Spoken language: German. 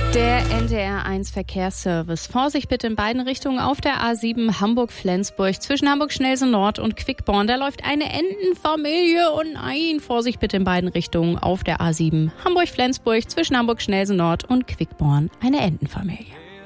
Der NDR1 Verkehrsservice. Vorsicht bitte in beiden Richtungen auf der A7 Hamburg-Flensburg. Zwischen Hamburg-Schnellsen Nord und Quickborn. Da läuft eine Entenfamilie und nein, Vorsicht bitte in beiden Richtungen auf der A7 Hamburg-Flensburg. Zwischen Hamburg-Schnellsen Nord und Quickborn. Eine Entenfamilie.